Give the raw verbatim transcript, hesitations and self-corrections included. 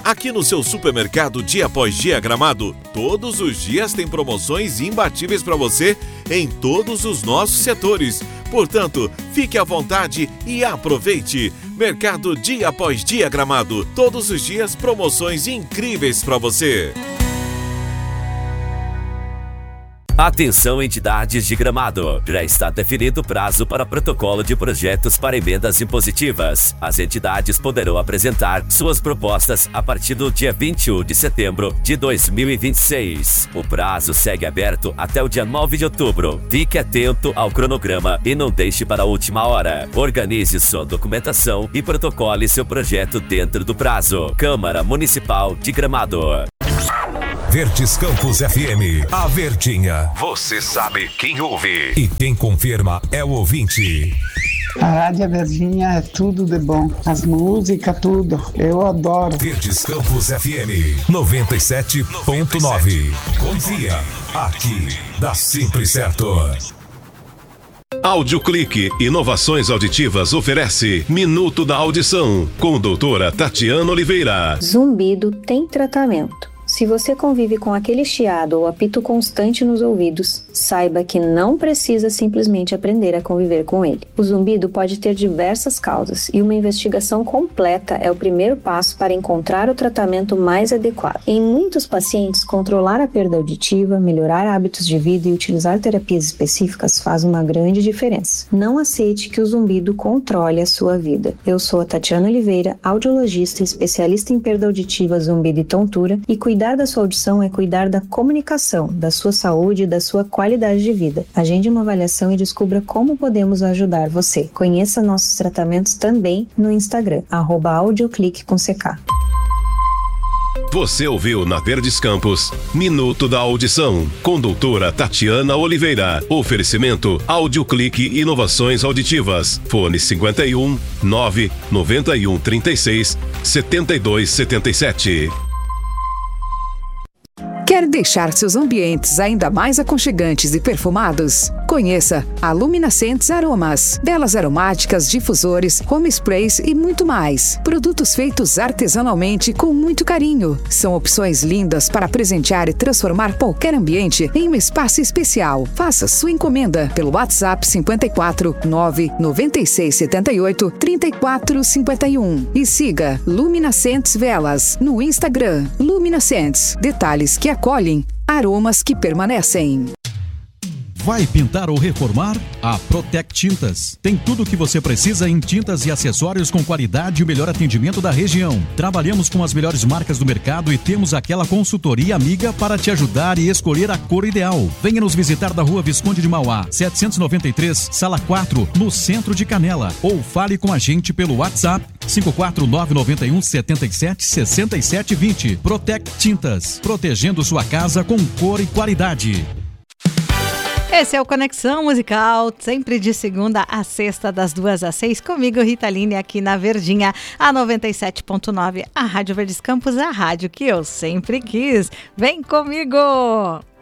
Aqui no seu supermercado Dia Após Dia Gramado, todos os dias tem promoções imbatíveis para você em todos os nossos setores. Portanto, fique à vontade e aproveite. Mercado Dia Após Dia Gramado, todos os dias promoções incríveis para você. Atenção, entidades de Gramado. Já está definido o prazo para protocolo de projetos para emendas impositivas. As entidades poderão apresentar suas propostas a partir do dia vinte e um de setembro de dois mil e vinte e seis. O prazo segue aberto até o dia nove de outubro. Fique atento ao cronograma e não deixe para a última hora. Organize sua documentação e protocole seu projeto dentro do prazo. Câmara Municipal de Gramado. Verdes Campos F M, a Verdinha. Você sabe quem ouve. E quem confirma é o ouvinte. A Rádio Verdinha é tudo de bom. As músicas, tudo. Eu adoro. Verdes Campos F M, noventa e sete ponto nove. Confia, aqui dá sempre certo. Audioclique Inovações Auditivas oferece Minuto da Audição, com doutora Tatiana Oliveira. Zumbido tem tratamento. Se você convive com aquele chiado ou apito constante nos ouvidos, saiba que não precisa simplesmente aprender a conviver com ele. O zumbido pode ter diversas causas e uma investigação completa é o primeiro passo para encontrar o tratamento mais adequado. Em muitos pacientes, controlar a perda auditiva, melhorar hábitos de vida e utilizar terapias específicas faz uma grande diferença. Não aceite que o zumbido controle a sua vida. Eu sou a Tatiana Oliveira, audiologista, especialista em perda auditiva, zumbido e tontura, e cuidar Cuidar da sua audição é cuidar da comunicação, da sua saúde e da sua qualidade de vida. Agende uma avaliação e descubra como podemos ajudar você. Conheça nossos tratamentos também no Instagram, arroba audioclique com C K. Você ouviu na Verdes Campos Minuto da Audição, com doutora Tatiana Oliveira. Oferecimento Audioclique Inovações Auditivas. Fone cinquenta e um, nove, noventa e um, trinta e seis, setenta e dois, setenta e sete. Quer deixar seus ambientes ainda mais aconchegantes e perfumados? Conheça a Luminascentes Aromas. Velas aromáticas, difusores, home sprays e muito mais. Produtos feitos artesanalmente com muito carinho. São opções lindas para presentear e transformar qualquer ambiente em um espaço especial. Faça sua encomenda pelo WhatsApp cinquenta e quatro, nove, noventa e seis, setenta e oito, trinta e quatro, cinquenta e um. E siga Luminascentes Velas no Instagram. Luminascentes. Detalhes que acolhem, aromas que permanecem. Vai pintar ou reformar? A Protec Tintas tem tudo o que você precisa em tintas e acessórios com qualidade e o melhor atendimento da região. Trabalhamos com as melhores marcas do mercado e temos aquela consultoria amiga para te ajudar e escolher a cor ideal. Venha nos visitar na Rua Visconde de Mauá, setecentos e noventa e três, sala quatro, no centro de Canela. Ou fale com a gente pelo WhatsApp cinco quatro nove nove um, sete sete, seis sete dois zero. Protec Tintas, protegendo sua casa com cor e qualidade. Esse é o Conexão Musical, sempre de segunda a sexta, das duas às seis, comigo, Rita Line, aqui na Verdinha, a noventa e sete ponto nove, a Rádio Verdes Campos, a rádio que eu sempre quis. Vem comigo!